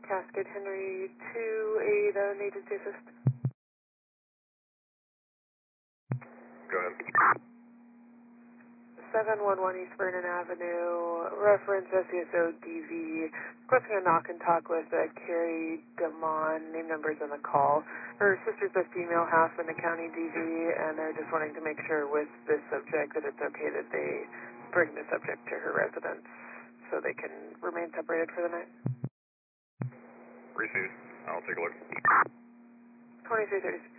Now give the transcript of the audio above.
Cascade Henry 28, agency assist. Go ahead. 711 East Vernon Avenue, reference SCSO DV, requesting a knock and talk with Carrie Damon, name numbers on the call. Her sister's a female, half in the county DV, and they're just wanting to make sure with this subject that it's okay that they bring the subject to her residence so they can remain separated for the night. Received. I'll take a look. 2336.